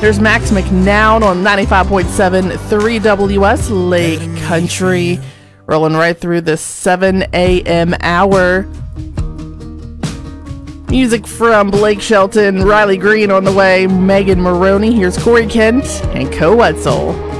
There's Max McNown on 95.7 3WS Lake Country. Rolling right through the 7 a.m. hour. Music from Blake Shelton, Riley Green on the way, Megan Maroney. Here's Corey Kent and Co Wetzel.